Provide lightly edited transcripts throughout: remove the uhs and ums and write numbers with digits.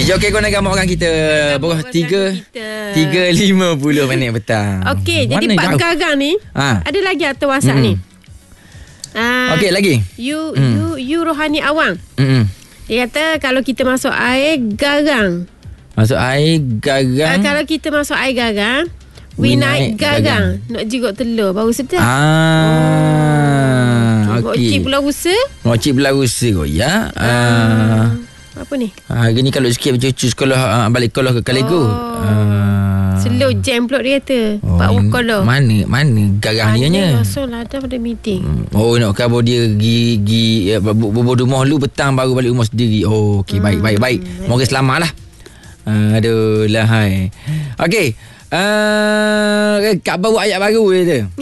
Okey, kau nak gambar orang kita. Bawah 3:50 minit petang. Okey, jadi Pak Gagang ni ada lagi atau WhatsApp ni? Okey, lagi. You Rohani Awang. Dia kata kalau kita masuk air garang. Masuk air garang. Kalau kita masuk air garang, we naik garang. Nak jigok telur baru sedap. Okey. Mokcik Pulau Rusa. Mokcik Pulau Rusa kot ya. Apa ni? Hari ni kalau sikit cucu sekolah balik sekolah ke Kalego. Slow jam pula dia kata. Pak Wakala. Mana garang dia nya? Masuk lah dah pada meeting. Nak khabar dia pergi bobo rumah lu petang baru balik rumah sendiri. Okey, baik. Moga selamatlah. Aduh lah hai. Okey. Kak baru ayat baru dia tu.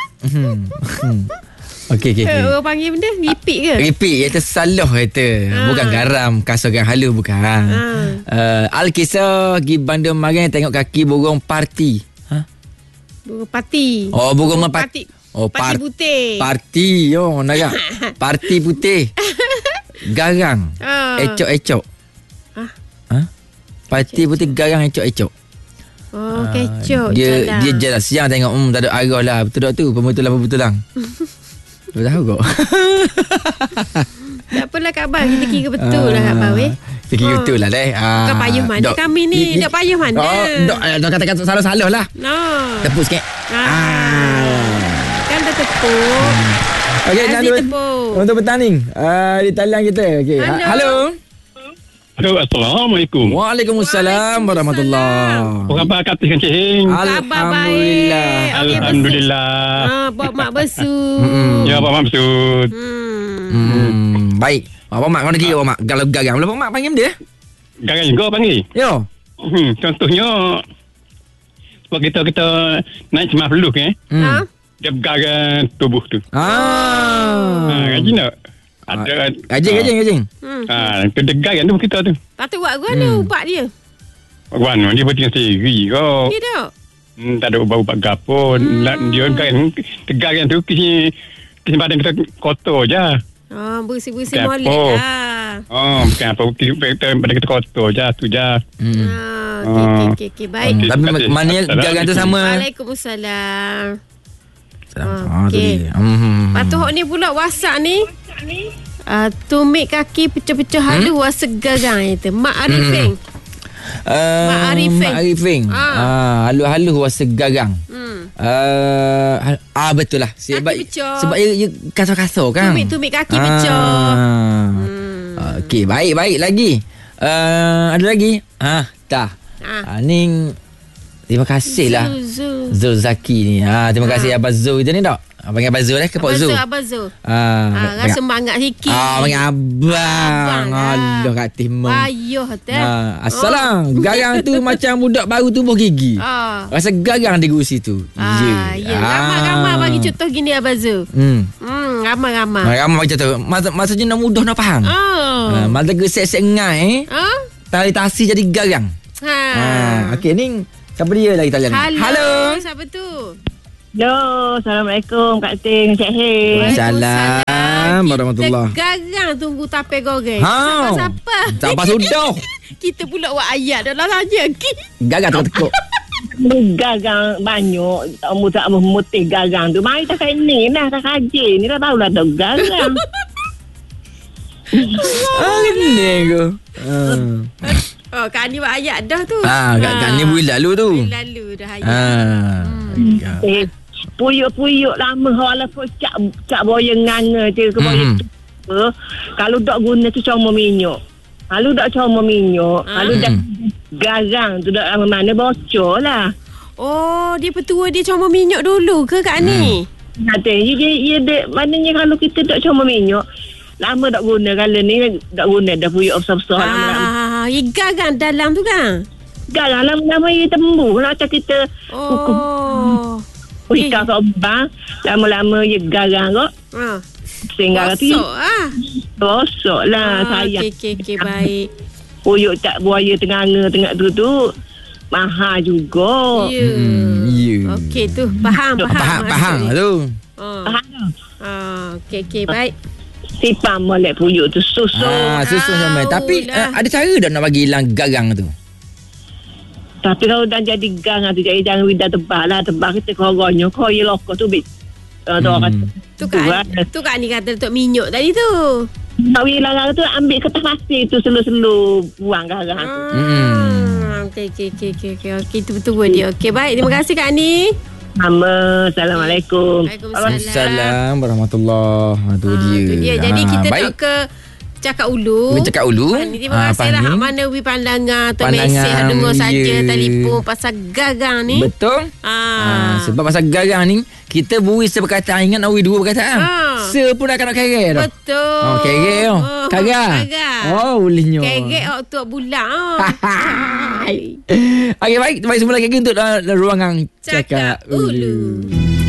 Okey. Orang panggil benda repeat ke? Repeat kata salah kata. Bukan garam, kasarkan hala bukan. Al-Kisah pergi Bandar Marin tengok kaki burung parti. Burung parti. Burung parti. Parti putih. Parti nak. Parti putih. Garang. Ecok-ecok. Parti putih garang ecok-ecok. Kecok. Dia jalan siang tengok tak ada arah lah. Betul tak tu? Pembetulan. Dah tahu kok. Tak apalah Kak Abang. Kita kira betul lah Kak Abang. Kita kira betul lah deh. Bukan payah mana kami ni. Dok payah mana. Dok katakan salah-salah lah. Tepuk sikit. Kan dah tepuk. Okey, untuk bertanding di talian kita. Okey. Halo. Assalamualaikum. Waalaikumsalam warahmatullahi. Apa khabar Kak Tis Encik Hing? Alhamdulillah. Alhamdulillah. Bawa mak besut. Ya, Pak Mak besut. Baik. Apa mak kau nak kira mak? Kalau garang apa mak panggil dia? Garang juga panggil. Yo. Contohnya sebab kita naik cemah peluk dia garang tubuh tu. Gaji nak? Ada Gajing. Itu degai kan tu kita tu. Patut buat guna ubat dia. Buat dia bertinggal sendiri kau. Ya tak? Tak ada ubat gapo. Dia kan degai kan tu kisi badan kita kotor je. Bersih-bersih molek lah. Bukan apa badan kita kotor je tu je. Okey, baik. Tapi mana garang tu sama. Waalaikumsalam. Okey. Patut ni pula WhatsApp ni. Tumit kaki pecah-pecah halu rasa garang itu. Mak Arifin. Mak Arifin. Halu-halu rasa garang. Betul lah. Sebab ia kasar-kasar kan. Tumit kaki pecah. Okey, baik lagi. Ada lagi? Tak. Ni terima kasih lah Zul Zaki ni. Terima kasih Abang Zul kita ni tak? Panggil Abang Zul ke Pak Zul? Abang Zul. Rasa semangat sikit. Panggil Abang. Allah Kak Timur. Ayuh tu. Assalam. Garang tu macam budak baru tumbuh gigi. Rasa garang di gusi tu. Ya. Ramai bagi contoh gini Abang Zul. Ramai. Ramai macam tu. Maksudnya nak mudah nak faham. Masa gesek-sek ngai. Tali tasi jadi garang. Okey, ni siapa dia lagi talian? Halo. Siapa tu? Hello, Assalamualaikum Kak Ting, Encik Hing. Waalaikumsalam warahmatullahi. Kita garang tunggu tape goreng. Siapa sudah? Kita pula buat ayat dalam saja. Garang tekuk. Garang banyak. Tak memutih garang tu. Mari tak ni lah, tak kaji. Ni dah tahulah dah garang. Ini aku. Kak Ni buat ayat dah tu. Kak Ni bulan lalu tu. Bulan lalu dah ayat. Puyuk-puyuk lama walaupun cak boya nganga je ke boya tu. Kalau tak guna tu cuma minyak. Kalau tak cuma minyak, kalau dah garang tu dah lama mana bocor lah. Dia petua dia cuma minyak dulu ke Kak Ni? Dia maknanya kalau kita tak cuma minyak lama tak guna. Kalau ni tak guna dah puyuk besar-besar lama-lama. Garang dalam tu kan? Garang lama-lama ia tembus. Macam kita ikan sobang lama-lama ia garang kot. Sehingga bosok lah sayang. Okey, baik. Puyuk tak buaya tengah tu mahal juga. Ya. Okey tu, faham tu. Faham. Okey, baik. Sipam molek puyuk tu susu. Susun sama. Tapi ada cara tak nak bagi hilang garang tu? Tapi kalau dah jadi gang tu jadi jangan widah tebal lah. Tebal kita korongnya. Kau ye lokok tu bit. Tu kan ni kata Tok Minyak tadi tu. Nak hilang tu ambil kertas pasir tu selu-selu buang garang tu. Okey. Itu betul dia. Okey, baik. Terima kasih Kak Ani. Assalamualaikum. Waalaikumsalam warahmatullahi. Tu dia. Jadi kita baik. nak ke Cakap Ulu. Terima kasih lah mana wi pandangan atau mesej dengar saja telefon pasal garang ni. Betul. Sebab pasal garang ni kita beri seperkataan, ingat awi dua perkataan. Se pun akan nak kerek dah. Betul. Kerek. Karang. Bolehnya. Kerek tu bulan. Okey, baik semula lagi untuk ruangan Cakap Ulu.